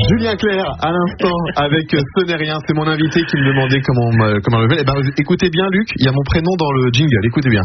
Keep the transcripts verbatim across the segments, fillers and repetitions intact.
Julien Clerc, à l'instant, avec Ce n'est rien. C'est mon invité qui me demandait comment me, comment me lever. Eh ben, écoutez bien, Luc, il y a mon prénom dans le jingle. Écoutez bien.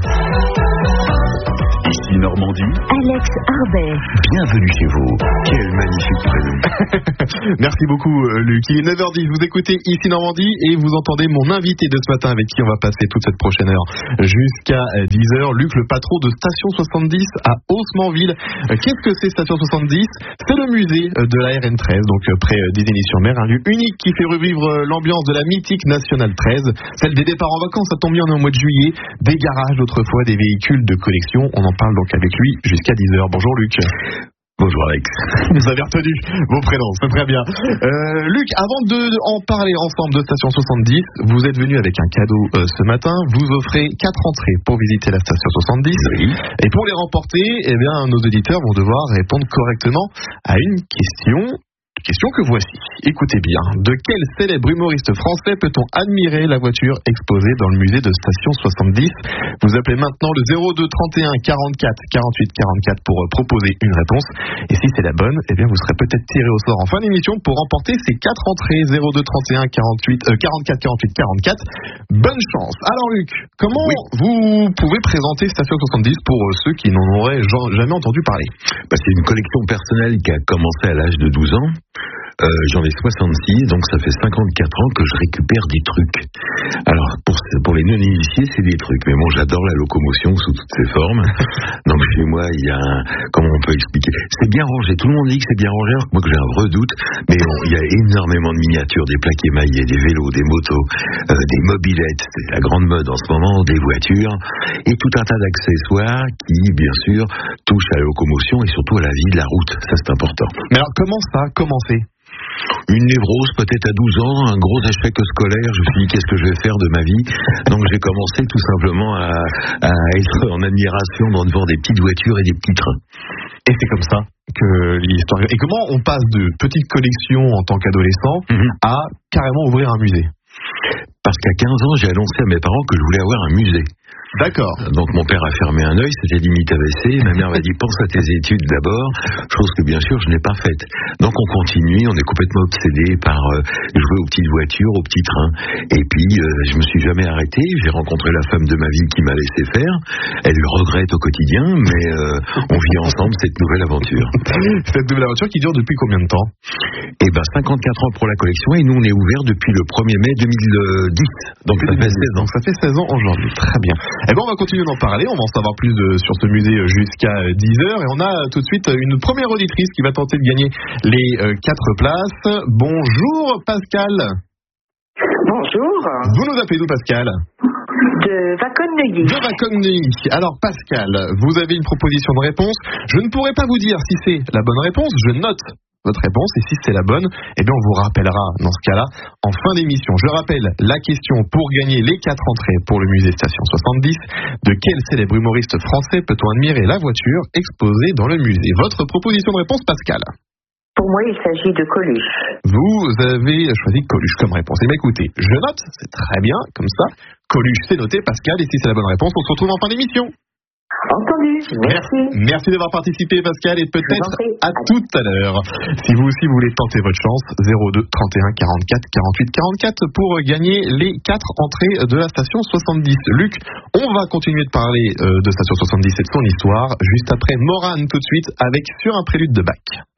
Ici Normandie. Alex Arbet. Bienvenue chez vous. Quel magnifique prénom. Merci beaucoup, Luc. Il est neuf heures dix. Vous écoutez Ici Normandie et vous entendez mon invité de ce matin avec qui on va passer toute cette prochaine heure jusqu'à dix heures. Luc, le patron de Station soixante-dix à Haussmanville. Qu'est-ce que c'est Station soixante-dix? C'est le musée de la R N treize, donc près d'Isigny-sur-Mer, un lieu unique qui fait revivre l'ambiance de la mythique Nationale treize, celle des départs en vacances. Ça tombe bien, on est au mois de juillet, des garages d'autrefois, des véhicules de collection. On en parle donc avec lui jusqu'à dix heures. Bonjour Luc. Bonjour Alex. Vous avez retenu vos prénoms, c'est très bien. Euh, Luc, avant de en parler ensemble de Station soixante-dix, vous êtes venu avec un cadeau euh, ce matin. Vous offrez quatre entrées pour visiter la Station soixante-dix. Oui. Et pour les remporter, eh bien, nos auditeurs vont devoir répondre correctement à une question. Question que voici. Écoutez bien. De quel célèbre humoriste français peut-on admirer la voiture exposée dans le musée de Station soixante-dix? Vous appelez maintenant le zéro deux trente et un quarante-quatre quarante-huit quarante-quatre pour proposer une réponse. Et si c'est la bonne, eh bien vous serez peut-être tiré au sort en fin d'émission pour remporter ces quatre entrées. Zéro deux trente et un quarante-huit, euh, quarante-quatre quarante-huit quarante-quatre. Bonne chance. Alors Luc, comment oui. vous pouvez présenter Station soixante-dix pour ceux qui n'en auraient jamais entendu parler? Bah, c'est une collection personnelle qui a commencé à l'âge de douze ans. Euh, j'en ai soixante-six, donc ça fait cinquante-quatre ans que je récupère des trucs. Alors, pour, pour les non-initiés, c'est des trucs. Mais bon, j'adore la locomotion sous toutes ses formes. Donc, chez moi, il y a un... Comment on peut expliquer? C'est bien rangé. Tout le monde dit que c'est bien rangé, alors que moi, que j'ai un vrai doute. Mais bon, il y a énormément de miniatures, des plaques émaillées, des vélos, des motos, euh, des mobylettes. C'est la grande mode en ce moment, des voitures. Et tout un tas d'accessoires qui, bien sûr, touchent à la locomotion et surtout à la vie de la route. Ça, c'est important. Mais alors, comment ça a commencé? Une névrose, peut-être à douze ans, un gros échec scolaire, je me suis dit qu'est-ce que je vais faire de ma vie. Donc j'ai commencé tout simplement à, à être en admiration devant des petites voitures et des petits trains. Et c'est comme ça que l'histoire... Et comment on passe de petite collection en tant qu'adolescent mm-hmm. à carrément ouvrir un musée? Parce qu'à quinze ans, j'ai annoncé à mes parents que je voulais avoir un musée. D'accord. Donc mon père a fermé un œil, c'était limite A V C. Ma mère m'a dit pense à tes études d'abord, chose que bien sûr je n'ai pas faite. Donc on continue, on est complètement obsédé par euh, jouer aux petites voitures, aux petits trains. Et puis euh, je me suis jamais arrêté. J'ai rencontré la femme de ma vie qui m'a laissé faire. Elle le regrette au quotidien, mais euh, on vit ensemble cette nouvelle aventure. Cette nouvelle aventure qui dure depuis combien de temps? Eh ben cinquante-quatre ans pour la collection et nous on est ouvert depuis le premier mai deux mille dix. Donc ça fait seize ans. Donc ça fait seize ans aujourd'hui. Très bien. Eh ben on va continuer d'en parler, on va en savoir plus de, sur ce musée jusqu'à dix heures et on a tout de suite une première auditrice qui va tenter de gagner les euh, quatre places. Bonjour Pascal. Bonjour. Vous nous appelez d'où Pascal? De Vacon-Neuilly. De Vacon-Neuilly. Alors Pascal, vous avez une proposition de réponse. Je ne pourrai pas vous dire si c'est la bonne réponse, je note votre réponse et si c'est la bonne, eh bien on vous rappellera dans ce cas-là en fin d'émission. Je rappelle la question pour gagner les quatre entrées pour le musée Station soixante-dix. De quel célèbre humoriste français peut-on admirer la voiture exposée dans le musée? Votre proposition de réponse, Pascal? Pour moi, il s'agit de Coluche. Vous avez choisi Coluche comme réponse. Eh bien écoutez, je note, c'est très bien, comme ça. Coluche, c'est noté, Pascal, et si c'est la bonne réponse, on se retrouve en fin d'émission. Entendu, merci. Merci d'avoir participé Pascal et peut-être à tout à l'heure. Si vous aussi voulez tenter votre chance, zéro deux trente et un quarante-quatre quarante-huit quarante-quatre pour gagner les quatre entrées de la Station soixante-dix. Luc, on va continuer de parler de Station soixante-dix et de son histoire juste après Morane tout de suite avec Sur un prélude de Bach.